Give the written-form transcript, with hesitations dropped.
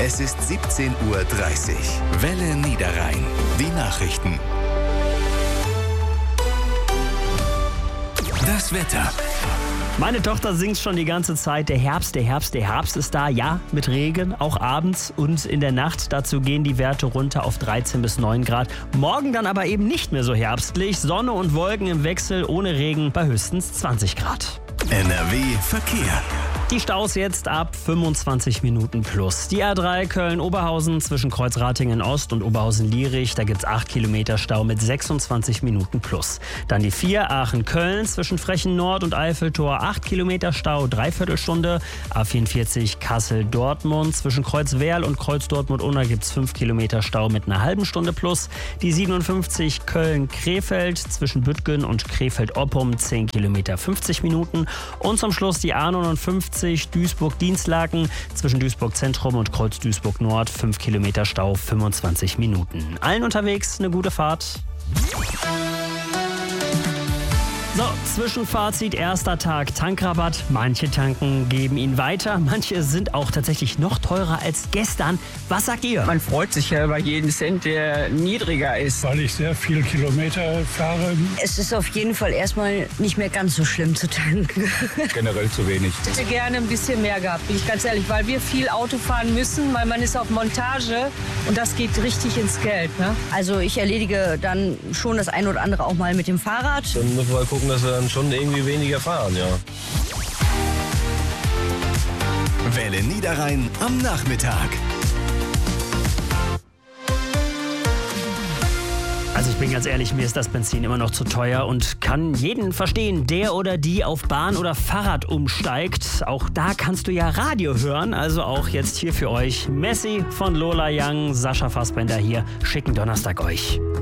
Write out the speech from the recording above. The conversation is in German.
Es ist 17:30 Uhr. Welle Niederrhein. Die Nachrichten. Das Wetter. Meine Tochter singt schon die ganze Zeit, der Herbst ist da. Ja, mit Regen, auch abends und in der Nacht. Dazu gehen die Werte runter auf 13 bis 9 Grad. Morgen dann aber eben nicht mehr so herbstlich. Sonne und Wolken im Wechsel, ohne Regen bei höchstens 20 Grad. NRW Verkehr. Die Staus jetzt ab 25 Minuten plus. Die A3 Köln-Oberhausen zwischen Kreuzratingen Ost und Oberhausen-Lierich. Da gibt's 8 Kilometer Stau mit 26 Minuten plus. Dann die 4 Aachen-Köln zwischen Frechen Nord und Eiffeltor. 8 Kilometer Stau, Dreiviertelstunde. A44 Kassel-Dortmund zwischen Kreuzwerl und Kreuz-Dortmund-Unna gibt's 5 Kilometer Stau mit einer halben Stunde plus. Die 57 Köln-Krefeld zwischen Büttgen und Krefeld-Oppum 10 Kilometer 50 Minuten. Und zum Schluss die A59 Duisburg-Dienstlaken zwischen Duisburg Zentrum und Kreuz Duisburg Nord 5 Kilometer Stau 25 Minuten. Allen unterwegs eine gute Fahrt. So, Zwischenfazit, erster Tag Tankrabatt. Manche Tanken geben ihn weiter, manche sind auch tatsächlich noch teurer als gestern. Was sagt ihr? Man freut sich ja über jeden Cent, der niedriger ist. Weil ich sehr viel Kilometer fahre. Es ist auf jeden Fall erstmal nicht mehr ganz so schlimm zu tanken. Generell zu wenig. Ich hätte gerne ein bisschen mehr gehabt, bin ich ganz ehrlich, weil wir viel Auto fahren müssen, weil man ist auf Montage und das geht richtig ins Geld. Ne? Also ich erledige dann schon das ein oder andere auch mal mit dem Fahrrad. Dann müssen wir mal gucken, dass wir dann schon irgendwie weniger fahren, ja. Welle Niederrhein am Nachmittag. Also ich bin ganz ehrlich, mir ist das Benzin immer noch zu teuer und kann jeden verstehen, der oder die auf Bahn oder Fahrrad umsteigt. Auch da kannst du ja Radio hören, also auch jetzt hier für euch Messi von Lola Young, Sascha Fassbender hier. Schicken Donnerstag euch.